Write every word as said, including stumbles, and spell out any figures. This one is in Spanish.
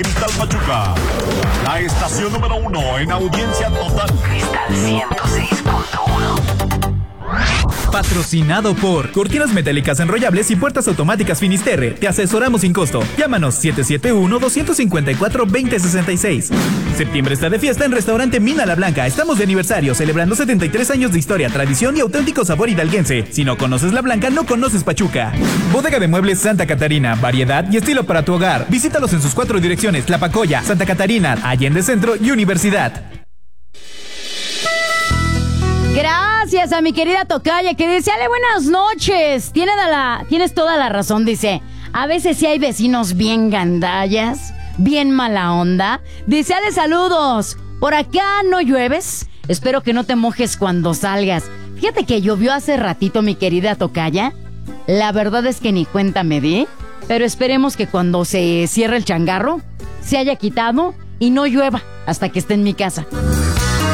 Cristal Pachuca, la estación número uno en audiencia total. Cristal ciento seis punto uno. Patrocinado por Cortinas Metálicas Enrollables y Puertas Automáticas Finisterre. Te asesoramos sin costo. Llámanos siete siete uno, dos cinco cuatro, dos cero seis seis. Septiembre está de fiesta en Restaurante Mina La Blanca. Estamos de aniversario, celebrando setenta y tres años de historia, tradición y auténtico sabor hidalguense. Si no conoces La Blanca, no conoces Pachuca. Bodega de Muebles Santa Catarina. Variedad y estilo para tu hogar. Visítalos en sus cuatro direcciones: Tlapacoya, Santa Catarina, Allende Centro y Universidad. Gracias a mi querida tocaya que dice, ale, buenas noches. Tiene la, tienes toda la razón, dice. A veces sí hay vecinos bien gandallas, bien mala onda. Dice, ale, saludos. Por acá no llueves. Espero que no te mojes cuando salgas. Fíjate que llovió hace ratito, mi querida tocaya. La verdad es que ni cuenta me di. Pero esperemos que cuando se cierre el changarro se haya quitado y no llueva hasta que esté en mi casa.